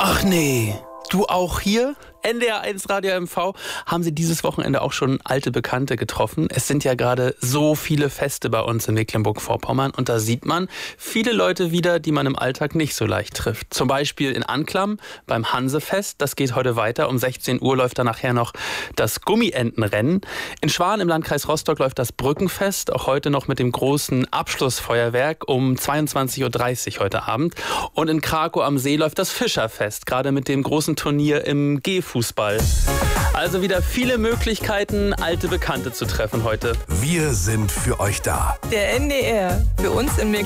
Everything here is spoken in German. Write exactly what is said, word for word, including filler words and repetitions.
Ach nee, du auch hier? N D R eins Radio M V, haben Sie dieses Wochenende auch schon alte Bekannte getroffen? Es sind ja gerade so viele Feste bei uns in Mecklenburg-Vorpommern und da sieht man viele Leute wieder, die man im Alltag nicht so leicht trifft. Zum Beispiel in Anklam beim Hansefest, das geht heute weiter. Um sechzehn Uhr läuft da nachher noch das Gummientenrennen. In Schwan im Landkreis Rostock läuft das Brückenfest, auch heute noch mit dem großen Abschlussfeuerwerk um zweiundzwanzig Uhr dreißig heute Abend. Und in Krakow am See läuft das Fischerfest, gerade mit dem großen Turnier im G-Fußball. Also wieder viele Möglichkeiten, alte Bekannte zu treffen heute. Wir sind für euch da. Der N D R, für uns in Mecklenburg.